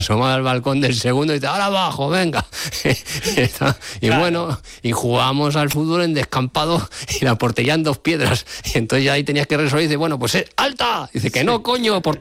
asomaba al balcón del segundo y dice, ahora abajo, venga. Y Claro. bueno, y jugábamos al fútbol en descampado y la portería en 2 piedras. Y entonces ya ahí tenías que resolver y dice, bueno, pues alta. Dice que no, coño, por